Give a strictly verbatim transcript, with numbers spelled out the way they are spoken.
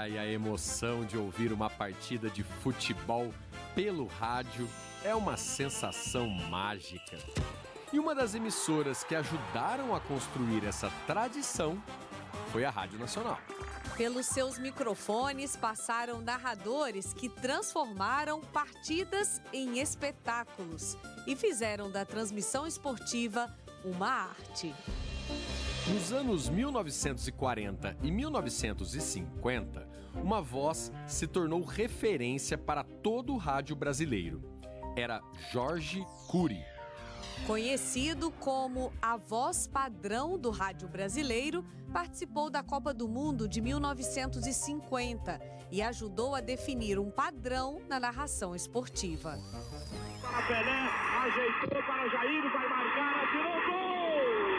Ai, a emoção de ouvir uma partida de futebol pelo rádio é uma sensação mágica. E uma das emissoras que ajudaram a construir essa tradição foi a Rádio Nacional. Pelos seus microfones passaram narradores que transformaram partidas em espetáculos e fizeram da transmissão esportiva uma arte. Nos anos mil novecentos e quarenta e mil novecentos e cinquenta, uma voz se tornou referência para todo o rádio brasileiro. Era Jorge Cury. Conhecido como a voz padrão do rádio brasileiro, participou da Copa do Mundo de mil novecentos e cinquenta e ajudou a definir um padrão na narração esportiva. Para Pelé, ajeitou para Jair, vai marcar